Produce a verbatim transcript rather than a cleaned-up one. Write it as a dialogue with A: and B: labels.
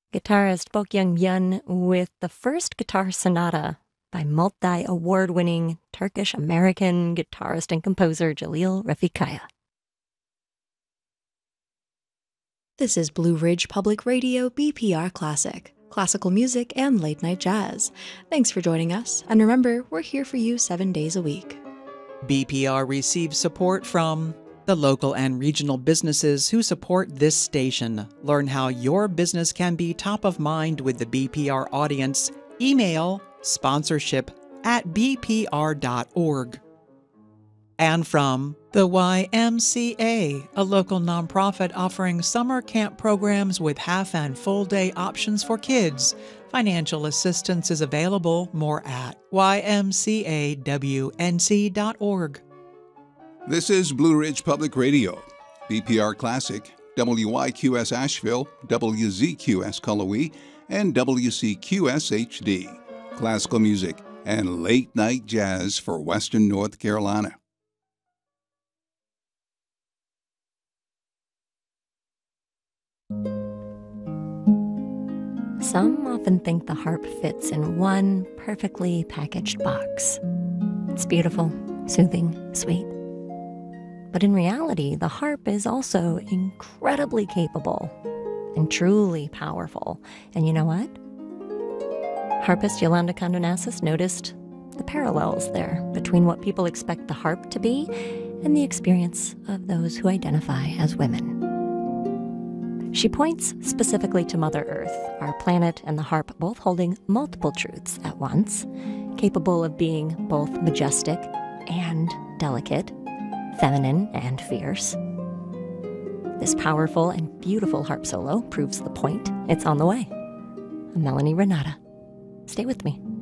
A: Guitarist Bokyoung Myun with the first guitar sonata by multi-award-winning Turkish-American guitarist and composer Jalil Refikaya.
B: This is Blue Ridge Public Radio B P R Classic, classical music and late-night jazz. Thanks for joining us, and remember, we're here for you seven days a week.
C: B P R receives support from the local and regional businesses who support this station. Learn how your business can be top of mind with the B P R audience. Email sponsorship at b p r dot org. And from the Y M C A, a local nonprofit offering summer camp programs with half and full day options for kids. Financial assistance is available. More at y m c a w n c dot org.
D: This is Blue Ridge Public Radio, B P R Classic, W Y Q S Asheville, W Z Q S Cullowhee, and W C Q S H D. Classical music and late-night jazz for Western North Carolina.
A: Some often think the harp fits in one perfectly packaged box. It's beautiful, soothing, sweet. But in reality, the harp is also incredibly capable and truly powerful. And you know what? Harpist Yolanda Condonassis noticed the parallels there between what people expect the harp to be and the experience of those who identify as women. She points specifically to Mother Earth, our planet and the harp both holding multiple truths at once, capable of being both majestic and delicate, feminine and fierce. This powerful and beautiful harp solo proves the point. It's on the way. I'm Melanie Renata. Stay with me.